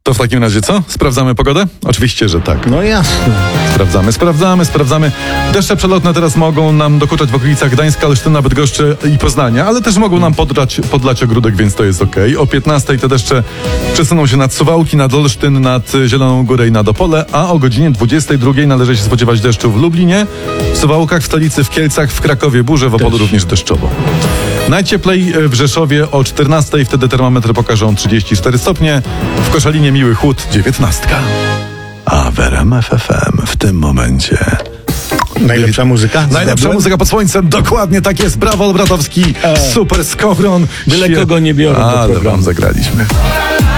To w takim razie co? Sprawdzamy pogodę? Oczywiście, że tak. No jasne. Sprawdzamy. Deszcze przelotne teraz mogą nam dokuczać w okolicach Gdańska, Olsztyna, Bydgoszczy i Poznania, ale też mogą nam podlać ogródek, więc to jest okej. O 15 te deszcze przesuną się nad Suwałki, nad Olsztyn, nad Zieloną Górę i nad Opole, a o godzinie 22 należy się spodziewać deszczu w Lublinie, w Suwałkach, w stolicy, w Kielcach, w Krakowie burze, w Opolu również deszczowo. Najcieplej w Rzeszowie o 14, wtedy termometry pokażą 34 stopnie, w Koszalinie miły chłód 19. A w RMF FM w tym momencie Najlepsza muzyka? najlepsza muzyka pod słońcem, dokładnie tak jest. Brawo, Olbratowski, super Skowron. Byle kogo nie biorą do Ale programu. wam zagraliśmy.